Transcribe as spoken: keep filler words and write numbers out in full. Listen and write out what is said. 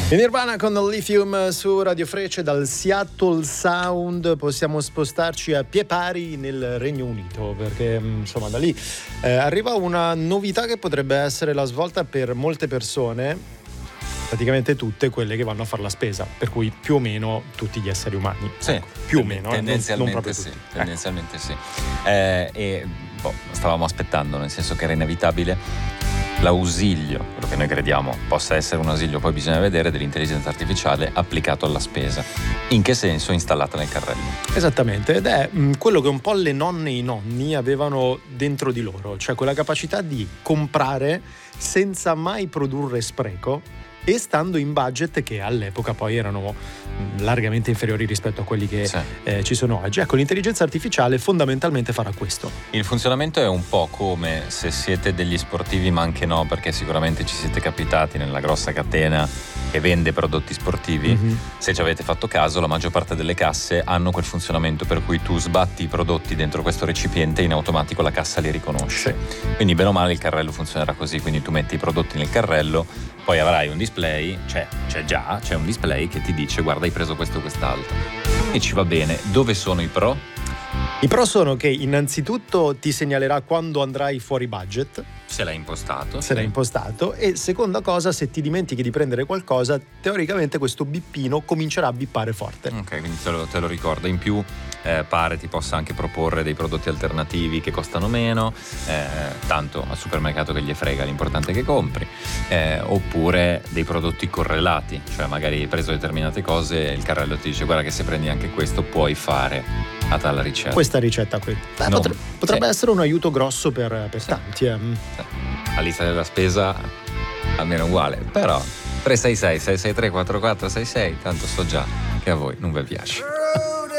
In Nirvana con Lithium su Radio Frecce. Dal Seattle Sound possiamo spostarci a pie pari nel Regno Unito, perché insomma da lì eh, arriva una novità che potrebbe essere la svolta per molte persone, praticamente tutte quelle che vanno a fare la spesa, per cui più o meno tutti gli esseri umani. Sì, ecco, più o meno, tendenzialmente non, non sì, tutti. tendenzialmente ecco. sì. Eh, e boh, stavamo aspettando, nel senso che era inevitabile l'ausilio, quello che noi crediamo possa essere un ausilio, poi bisogna vedere, dell'intelligenza artificiale applicato alla spesa. In che senso? Installata nel carrello. Esattamente, ed è mh, quello che un po' le nonne e i nonni avevano dentro di loro, cioè quella capacità di comprare senza mai produrre spreco e stando in budget che all'epoca poi erano largamente inferiori rispetto a quelli che sì. eh, ci sono oggi. Ecco, l'intelligenza artificiale fondamentalmente farà questo. Il funzionamento è un po' come se siete degli sportivi, ma anche no, perché sicuramente ci siete capitati nella grossa catena che vende prodotti sportivi. Mm-hmm. Se ci avete fatto caso, la maggior parte delle casse hanno quel funzionamento per cui tu sbatti i prodotti dentro questo recipiente e in automatico la cassa li riconosce. Sì. Quindi bene o male il carrello funzionerà così, quindi tu metti i prodotti nel carrello, poi avrai un display, cioè c'è già, c'è un display che ti dice guarda hai preso questo o quest'altro e ci va bene. Dove sono i pro? I pro sono che innanzitutto ti segnalerà quando andrai fuori budget, se l'hai impostato se sì. l'hai impostato, e seconda cosa, se ti dimentichi di prendere qualcosa, teoricamente questo bippino comincerà a bippare forte. Ok, quindi te lo, te lo ricorda. In più eh, pare ti possa anche proporre dei prodotti alternativi che costano meno, eh, tanto al supermercato che gli frega, l'importante è che compri, eh, oppure dei prodotti correlati, cioè magari hai preso determinate cose e il carrello ti dice guarda che se prendi anche questo puoi fare a tale ricetta. Questa ricetta qui Beh, no, potre, potrebbe sì. essere un aiuto grosso per, per sì. tanti eh. sì. La lista della spesa almeno uguale, però tre sei sei sei sei tre quattro quattro sei sei, tanto so già che a voi non vi piace.